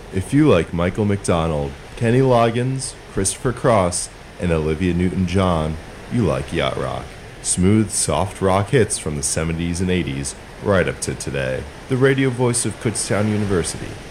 If you like Michael McDonald, Kenny Loggins, Christopher Cross, and Olivia Newton-John, you like yacht rock. Smooth, soft rock hits from the 70s and 80s, right up to today. The radio voice of Kutztown University.